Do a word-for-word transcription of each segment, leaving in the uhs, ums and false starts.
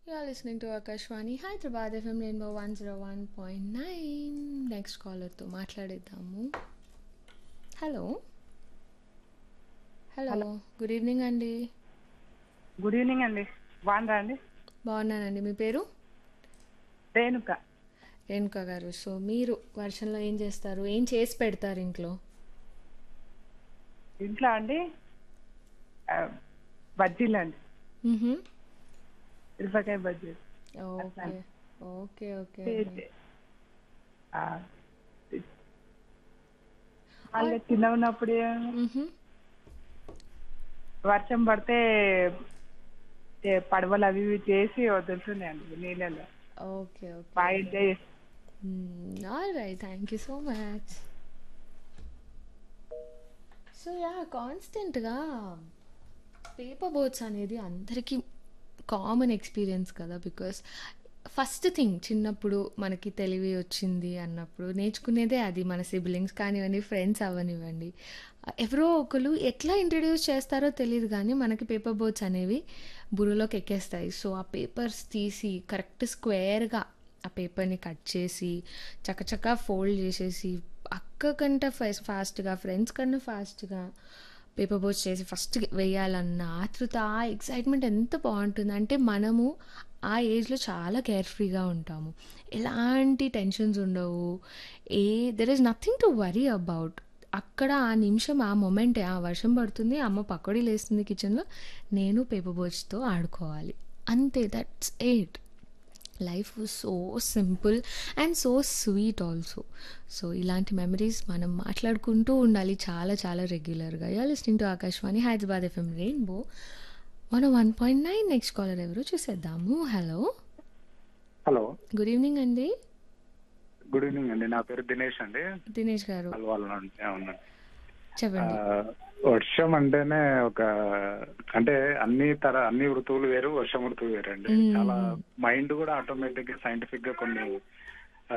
You are listening to Akashwani Hyderabad F M Rainbow one oh one point nine. Next కాలర్తో మాట్లాడేద్దాము. Hello hello hello good evening అండి. Good evening అండి. బాగున్నారా అండి? బాగున్నానండి. మీ పేరు? రేణుక. రేణుక గారు. So మీరు వర్షంలో ఏం చేస్తారు, ఏం చేసి పెడతారు ఇంట్లో? ఇంట్లో అండి ఆ, బజ్జీలు అండి. మ్హూ. మిరపకాయ బజ్జీలు అట్లా ఓకే ఓకే ఓకే అండి. చేసి, ఆ, వాళ్ళ చిన్న ఉన్నప్పుడు ఏమో మ్హూ. వర్షం పడితే ఏ, పడవలు అవి ఇవి చేసి వదులుతున్నాయండి నీళ్ళలో. ఓకే ఓకే బాగా అండి. ఎంజాయ్ చేసి all right, thank you so much. So yeah, కాన్స్టెంట్గా పేపర్ బోట్స్ అనేది అందరికీ కామన్ ఎక్స్పీరియన్స్ కదా. బికాస్ ఫస్ట్ థింగ్ చిన్నప్పుడు మనకి తెలివి వచ్చింది అన్నప్పుడు నేర్చుకునేదే అది. మన సిబ్లింగ్స్ కానివ్వండి, ఫ్రెండ్స్ అవ్వనివ్వండి, ఎవరో ఒకరు ఎట్లా ఇంట్రడ్యూస్ చేస్తారో తెలియదు కానీ మనకి పేపర్ బోట్స్ అనేవి బుర్రలోకి ఎక్కేస్తాయి. సో ఆ పేపర్స్ తీసి కరెక్ట్ స్క్వేర్గా ఆ పేపర్ని కట్ చేసి చకచకా ఫోల్డ్ చేసేసి అక్క కంటే ఫస్ట్ ఫాస్ట్గా, ఫ్రెండ్స్ కన్నా ఫాస్ట్గా పేపర్ బోట్స్ చేసి ఫస్ట్ వేయాలన్న ఆతృత, ఆ ఎక్సైట్మెంట్ ఎంత బాగుంటుంది అంటే మనము ఆ ఏజ్లో చాలా కేర్ఫ్రీగా ఉంటాము. ఎలాంటి టెన్షన్స్ ఉండవు. ఏ there is nothing to worry about. అక్కడ ఆ నిమిషం, ఆ మొమెంట్, ఆ వర్షం పడుతుంది, అమ్మ పకోడీ లేస్తుంది కిచెన్లో, నేను పేపర్ బోట్స్తో ఆడుకోవాలి, అంతే. That's it. Life so simple and so sweet also. So ఇలాంటి మెమరీస్ మనం మాట్లాడుకుంటూ ఉండాలి చాలా చాలా రెగ్యులర్గా. You are listening to Akashvani Hyderabad FM rainbow one one point nine. Next caller ఎవరు చూసేద్దాము. హలో హలో గుడ్ ఈవినింగ్ అండి. గుడ్ ఈవినింగ్ అండి. నా పేరు దినేష్ అండి. దినేష్ గారు అల్వాల్ నుండి. అవునండి. ఆ, చెప్పండి. వర్షం అంటేనే ఒక, అంటే అన్ని తర అన్ని ఋతువులు వేరు, వర్షం ఋతువు వేరు అండి. చాలా మ్మ్. మైండ్ కూడా ఆటోమేటిక్ గా సైంటిఫిక్ గా కొన్ని ఆ,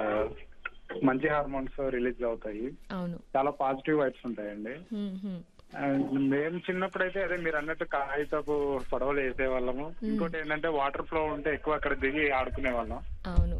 మంచి హార్మోన్స్ రిలీజ్ అవుతాయి. అవును. చాలా పాజిటివ్ వైబ్స్ ఉంటాయండి. మ్మ్, మ్మ్. అండ్ మేము చిన్నప్పుడు అయితే అదే మీరు అన్నట్టు కాగితపు పడవలు వేసే వాళ్ళము. మ్మ్. ఇంకోటి ఏంటంటే వాటర్ ఫ్లో ఉంటే ఎక్కువ అక్కడ దిగి ఆడుకునే వాళ్ళం. అవును.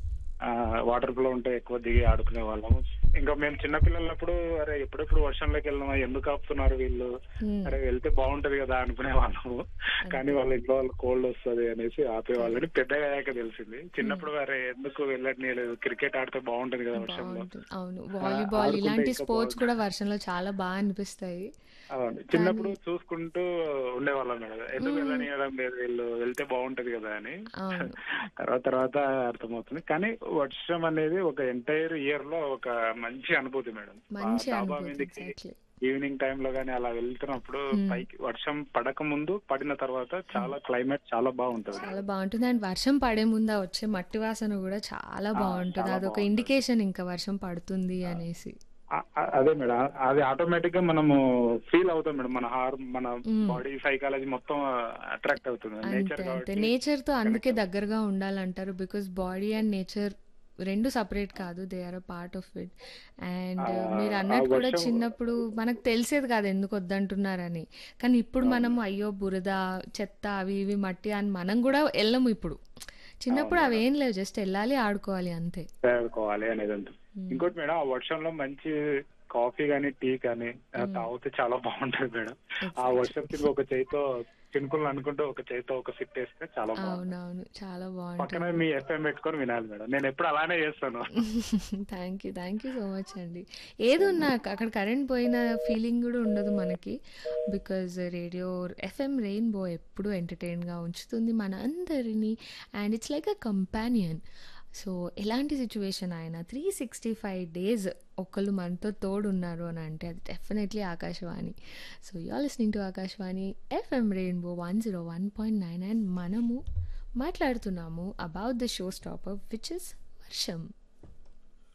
ఆ వాటర్ ఫ్లో ఉంటే ఎక్కువ దిగి ఆడుకునే వాళ్ళము. ఇంకా మేము చిన్నపిల్లలప్పుడు అరే ఎప్పుడెప్పుడు వర్షంలోకి వెళ్దామా, ఎందుకు ఆపుతున్నారు వీళ్ళు, మ్మ్. అరే వెళ్తే బాగుంటది కదా అనుకునే వాళ్ళము. కానీ అంతే. వాళ్ళ ఇంట్లో వాళ్ళు కోల్డ్ వస్తుంది అనేసి ఆపేవాళ్ళని కరెక్ట్. పెద్దగా అయ్యాక తెలిసింది. చిన్నప్పుడు అరే ఎందుకు వెళ్ళట్లేదు, క్రికెట్ ఆడితే బాగుంటది కదా వర్షంలో, బాగుంటుంది. అవును, ఆ, వాలీబాల్ ఆడుకుంటే ఇలాంటి ఇంకా స్పోర్ట్స్ కూడా బాగుంటుంది. వర్షంలో చాలా బాగా అనిపిస్తాయి. అవును, కానీ చిన్నప్పుడు చూసుకుంటూ ఉండేవాళ్ళం మేడం, ఎందుకు మ్మ్. వెళ్ళనియడం లేదు వీళ్ళు, వెళ్తే బాగుంటది కదా అని. అవును. తర్వాత తర్వాత అర్థమవుతుంది. కానీ వర్షం అనేది ఒక ఎంటైర్ ఇయర్ లో ఒక మంచి అనుభూతి మేడం. ఆ మంచి డాబా అనుభూతి. మీదకి ఎగ్జాక్ట్లీ. ఈవినింగ్ టైమ్ లో గానీ అలా వెళ్తున్నప్పుడు పైకి వర్షం పడక ముందు, పడిన తర్వాత చాలా క్లైమేట్ చాలా బాగుంటది చాలా మేడం. బాగుంటుంది. అండ్ వర్షం పడే ముందు ఆ వచ్చే మట్టి వాసన కూడా చాలా ఆ, బాగుంటుంది. చాలా అదొక బాగుంటది. ఇండికేషన్ ఇంకా వర్షం పడుతుంది అనేసి. ఆ- ఆ- అదే మేడం, అది ఆటోమేటిక్ గా మనము ఫీల్ అవుతాం మేడం. మన హార్ మన మ్మ్. బాడీ సైకాలజీ మొత్తం అట్రాక్ట్ అవుతుంది, నేచర్ అంతే అంతే. కాబట్టి నేచర్తో కనెక్ట్ అందుకే అవుతుంది. దగ్గరగా ఉండాలంటారు. బికాస్ బాడీ అండ్ నేచర్ రెండు సపరేట్ కాదు, they are a part of it. ఆ అండ్ మీరు ఆ అన్నట్టు కూడా వర్షం. చిన్నప్పుడు మనకు తెలిసేది కాదు ఎందుకు వద్దంటున్నారని. కానీ ఇప్పుడు అవును మనం అయ్యో బురద, చెత్త, అవి ఇవి మట్టి అని మనం కూడా వెళ్ళము ఇప్పుడు. అవును చిన్నప్పుడు అవి మేడం, ఏం లేవు, జస్ట్ వెళ్ళాలి ఆడుకోవాలి అంతే. తయారుకోవాలి అనేది ఉంటుంది. మ్మ్. ఇంకోటి మేడం, ఆ వర్షంలో మంచి కాఫీ కానీ టీ కానీ మ్మ్. తాగితే చాలా బాగుంటది మేడం. ఆ ఎగ్జాక్ట్లీ. వర్షం కింద ఒక చేయితో చినుకులు అనుకుంటూ ఒక చేయితో ఒక సిప్ వేస్తే చాలా బాగుంటది. అవునవును, చాలా పక్కన బాగుంటుంది. మీ ఎఫ్ఎం పెట్టుకొని వినాలి మేడం. నేను ఎప్పుడు అలానే చేస్తాను. Thank you thank you so much అండి. ఏది ఉన్నా అక్కడ కరెంట్ పోయిన ఫీలింగ్ కూడా ఉండదు మనకి. బికాజ్ రేడియో ఎఫ్ఎం రెయిన్బో ఎప్పుడు ఎంటర్టైన్గా ఉంచుతుంది మన అందరినీ. And it's like a companion. So ఎలాంటి సిచ్యువేషన్ అయినా త్రీ సిక్స్టీ ఫైవ్ డేస్ ఒకళ్ళు మనతో తోడు ఉన్నారు అని అంటే అది definitely Akashvani. So you are listening to Akashvani FM rainbow one zero one point nine. And మనము మాట్లాడుతున్నాము about the show stopper which is వర్షం.